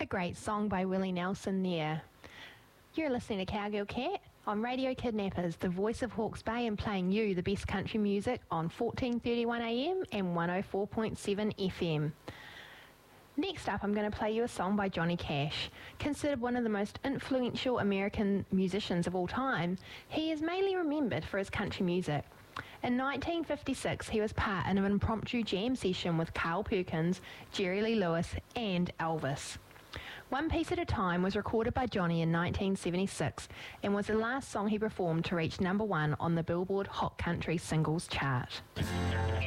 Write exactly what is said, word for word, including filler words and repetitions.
A great song by Willie Nelson there. You're listening to Cowgirl Cat on Radio Kidnappers, the voice of Hawke's Bay, and playing you the best country music on fourteen thirty-one A M and one oh four point seven F M. Next up, I'm going to play you a song by Johnny Cash. Considered one of the most influential American musicians of all time, he is mainly remembered for his country music. In nineteen fifty-six, he was part in an impromptu jam session with Carl Perkins, Jerry Lee Lewis, and Elvis. One Piece at a Time was recorded by Johnny in nineteen seventy-six and was the last song he performed to reach number one on the Billboard Hot Country Singles chart.